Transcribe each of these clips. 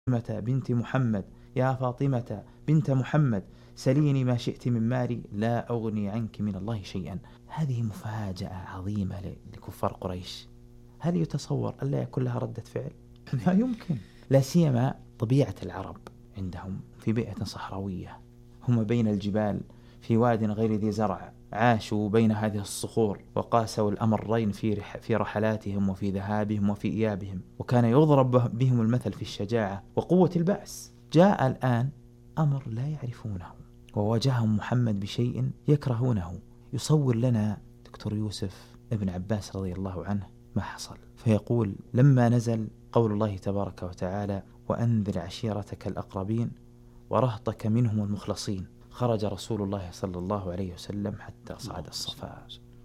فاطمة بنت محمد يا فاطمة بنت محمد سليني ما شئت من مالي لا أغني عنك من الله شيئا. هذه مفاجأة عظيمة لكفار قريش. هل يتصور ألا يكون لها ردة فعل؟ لا يمكن، لا سيما طبيعة العرب عندهم في بيئة صحراوية، هم بين الجبال في واد غير ذي زرع، عاشوا بين هذه الصخور وقاسوا الأمرين في رحلاتهم وفي ذهابهم وفي إيابهم، وكان يضرب بهم المثل في الشجاعة وقوة البأس. جاء الآن أمر لا يعرفونه، وواجههم محمد بشيء يكرهونه. يصور لنا دكتور يوسف ابن عباس رضي الله عنه ما حصل، فيقول لما نزل قول الله تبارك وتعالى وأنذر عشيرتك الأقربين ورهطك منهم المخلصين، خرج رسول الله صلى الله عليه وسلم حتى صعد الصفا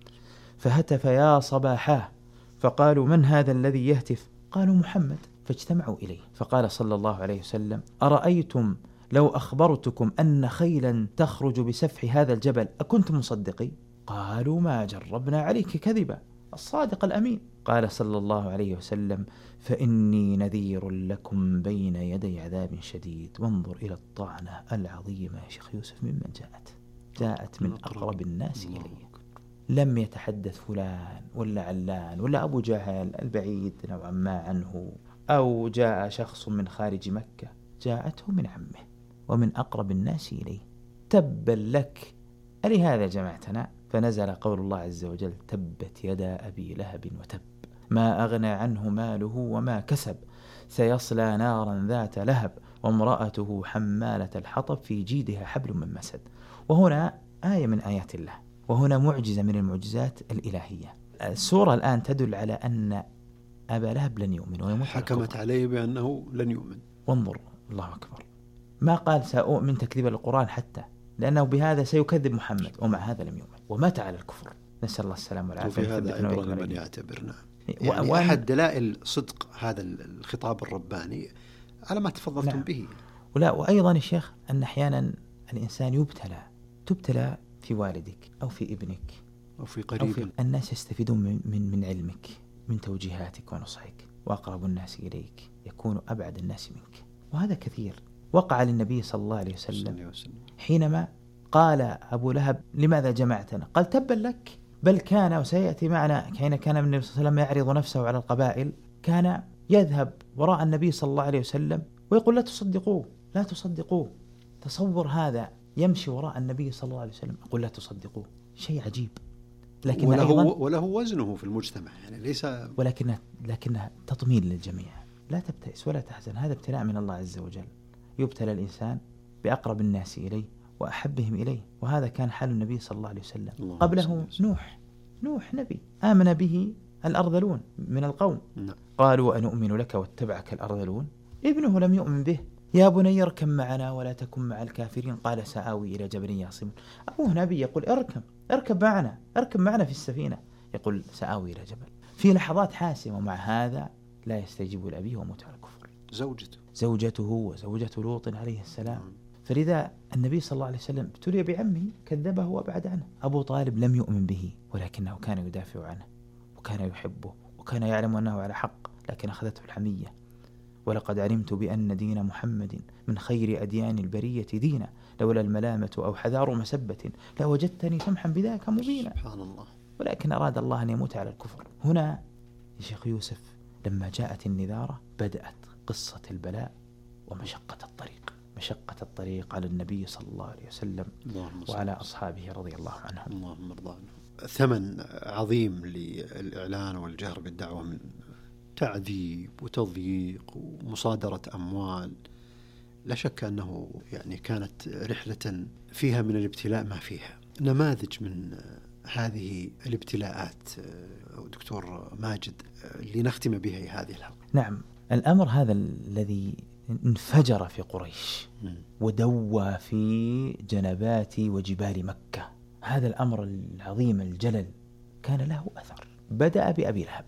فهتف يا صباحاه، فقالوا من هذا الذي يهتف؟ قالوا محمد، فاجتمعوا إليه فقال صلى الله عليه وسلم أرأيتم لو أخبرتكم أن خيلا تخرج بسفح هذا الجبل أكنتم مصدقين؟ قالوا ما جربنا عليك كذبا، الصادق الأمين. قال صلى الله عليه وسلم فإني نذير لكم بين يدي عذاب شديد. وانظر إلى الطعنة العظيمة يا شيخ يوسف ممن جاءت من أقرب الناس إليه. لم يتحدث فلان ولا علان ولا أبو جهل البعيد نوعا ما عنه، أو جاء شخص من خارج مكة، جاءته من عمه ومن أقرب الناس إليه. تبا لك ألهذا جمعتنا؟ فنزل قول الله عز وجل تبت يدا أبي لهب وتب ما أغنى عنه ماله وما كسب سيصلى نارا ذات لهب وامرأته حمالة الحطب في جيدها حبل من مسد. وهنا آية من آيات الله، وهنا معجزة من المعجزات الإلهية. السورة الآن تدل على أن أبا لهب لن يؤمن ويموت، حكمت عليه بأنه لن يؤمن. وانظر الله أكبر، ما قال سأؤمن تكذيب القرآن حتى، لأنه بهذا سيكذب محمد، ومع هذا لم يؤمن ومات على الكفر، نسأل الله السلام والعافية. وفي هذا عبرة لمن يعتبرنا، يعني أحد دلائل صدق هذا الخطاب الرباني على ما تفضلتم به. وأيضا يا شيخ أن أحيانا الإنسان تبتلى في والدك أو في ابنك أو في قريب. الناس يستفيدون من علمك، من توجيهاتك ونصحك، وأقرب الناس إليك يكون أبعد الناس منك، وهذا كثير. وقع للنبي صلى الله عليه وسلم حينما قال أبو لهب لماذا جمعتنا؟ قال تبا لك. بل كان وسيأتي معنا حين كان النبي صلى الله عليه وسلم يعرض نفسه على القبائل كان يذهب وراء النبي صلى الله عليه وسلم ويقول لا تصدقوه لا تصدقوه. تصور هذا يمشي وراء النبي صلى الله عليه وسلم يقول لا تصدقوه، شيء عجيب. لكن وله وزنه في المجتمع، يعني ليس لكنها تطمين للجميع. لا تبتئس ولا تحزن، هذا ابتلاء من الله عز وجل. يبتلى الإنسان بأقرب الناس إليه وأحبهم إليه، وهذا كان حال النبي صلى الله عليه وسلم. قبله نوح نبي آمن به الأرذلون من القوم. قالوا أنؤمن لك واتبعك الأرذلون. ابنه لم يؤمن به. يا بني اركب معنا ولا تكن مع الكافرين قال سآوي إلى جبل يعصمون. أبوه نبي يقول اركب معنا في السفينة، يقول سآوي إلى جبل. في لحظات حاسمة، ومع هذا لا يستجيب لأبيه وموت على الكفر. زوجته وزوجة لوط عليه السلام. فلذا النبي صلى الله عليه وسلم ابتلي بعمه كذبه وابعد عنه. أبو طالب لم يؤمن به، ولكنه كان يدافع عنه وكان يحبه وكان يعلم أنه على حق، لكن أخذته الحمية. ولقد علمت بأن دين محمد من خير أديان البرية دينا، لولا الملامة أو حذار مسبة لوجدتني سمحا بذاك مبينا. سبحان الله. ولكن أراد الله أن يموت على الكفر. هنا يا شيخ يوسف لما جاءت النذارة بدأت قصة البلاء ومشقة الطريق على النبي صلى الله عليه وسلم وعلى أصحابه رضي الله عنهم. اللهم ارضى عنهم. ثمن عظيم للإعلان والجهر بالدعوة من تعذيب وتضييق ومصادرة أموال. لا شك أنه يعني كانت رحلة فيها من الابتلاء ما فيها. نماذج من هذه الابتلاءات دكتور ماجد لنختم بها هذه الحلقة. نعم، الأمر هذا الذي انفجر في قريش ودوى في جنبات وجبال مكة، هذا الأمر العظيم الجلل كان له أثر. بدأ بأبي لهب،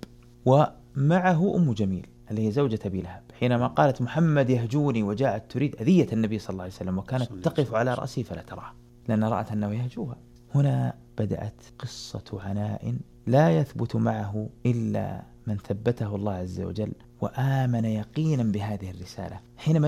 ومعه أم جميل اللي هي زوجة أبي لهب، حينما قالت محمد يهجوني وجاءت تريد أذية النبي صلى الله عليه وسلم، وكانت تقف على رأسه فلا تراه لأن رأت أنه يهجوها. هنا بدأت قصة عناء لا يثبت معه إلا من ثبته الله عز وجل وآمن يقينا بهذه الرسالة. حينما